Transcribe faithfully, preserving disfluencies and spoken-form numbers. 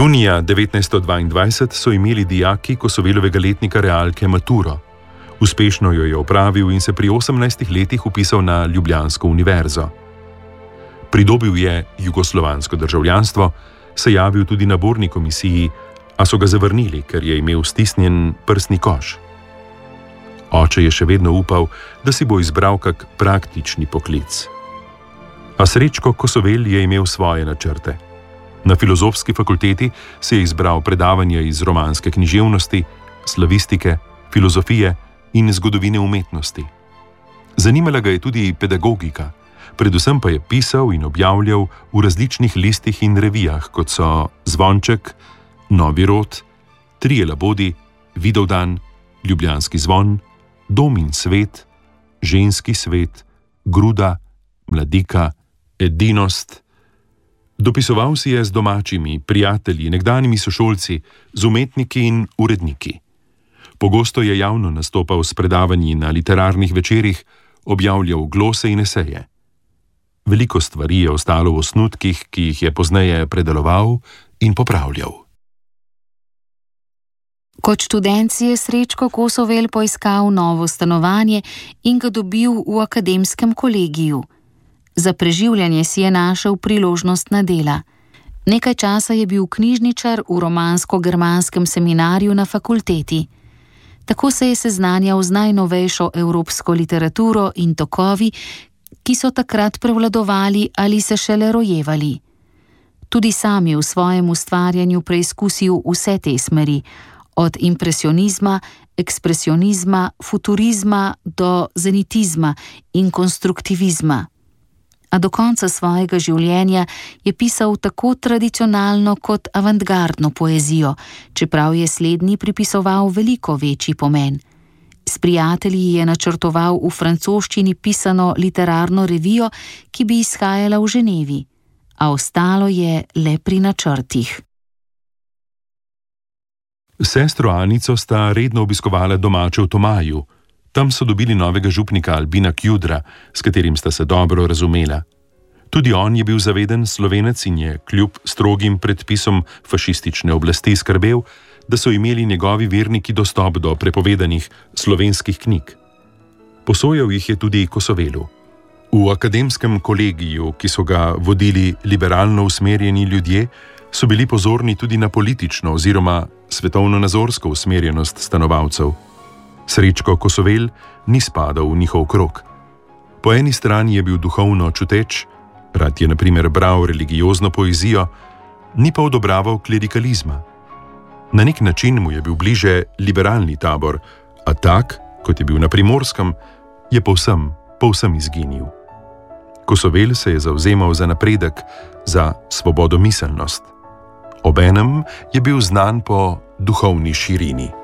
Junija devetnajststo dvaindvajset so imeli dijaki Kosovelovega letnika realke maturo. Uspešno jo je opravil in se pri osemnajstih letih vpisal na Ljubljansko univerzo. Pridobil je jugoslovansko državljanstvo, se javil tudi naborni komisiji, a so ga zavrnili, ker je imel stisnjen prsni koš. Oče je še vedno upal, da si bo izbral kak praktični poklic. A Srečko Kosovel je imel svoje načrte. Na filozofski fakulteti se je izbral predavanja iz romanske književnosti, slavistike, filozofije in zgodovine umetnosti. Zanimala ga je tudi pedagogika, predvsem pa je pisal in objavljal v različnih listih in revijah, kot so Zvonček, Novi rod, Trije labodi, Vidovdan, Ljubljanski zvon, Dom in svet, Ženski svet, Gruda, Mladika, Edinost. Dopisoval si je z domačimi, prijatelji, nekdanjimi sošolci, z umetniki in uredniki. Pogosto je javno nastopal s predavanji na literarnih večerih, objavljal glose in eseje. Veliko stvari je ostalo v osnutkih, ki jih je pozneje predeloval in popravljal. Kot študent si je Srečko Kosovel poiskal novo stanovanje in ga dobil v akademskem kolegiju. Za preživljanje si je našel priložnostna dela. Nekaj časa je bil knjižničar v romansko-germanskem seminarju na fakulteti. Tako se je seznanjal z najnovejšo evropsko literaturo in tokovi, ki so takrat prevladovali ali se šele rojevali. Tudi sam je v svojem ustvarjanju preizkusil vse te smeri, od impresionizma, ekspresionizma, futurizma do zenitizma in konstruktivizma. A do konca svojega življenja je pisal tako tradicionalno kot avantgardno poezijo, čeprav je slednji pripisoval veliko večji pomen. S prijatelji je načrtoval v francoščini pisano literarno revijo, ki bi izhajala v Ženevi, a ostalo je le pri načrtih. Sestro Anico sta redno obiskovala domače v Tomaju. Tam so dobili novega župnika Albina Kjudra, s katerim sta se dobro razumela. Tudi on je bil zaveden Slovenec in je kljub strogim predpisom fašistične oblasti skrbel, da so imeli njegovi verniki dostop do prepovedanih slovenskih knjig. Posojal jih je tudi Kosovelu. V akademskem kolegiju, ki so ga vodili liberalno usmerjeni ljudje, so bili pozorni tudi na politično oziroma svetovno-nazorsko usmerjenost stanovalcev. Srečko Kosovel ni spadal v njihov krog. Po eni strani je bil duhovno čuteč, rad je na primer bral religiozno poezijo, ni pa odobraval klerikalizma. Na nek način mu je bil bliže liberalni tabor, a tak, kot je bil na Primorskem, je povsem, povsem izginil. Kosovel se je zavzemal za napredek, za svobodomiselnost. Obenem je bil znan po duhovni širini.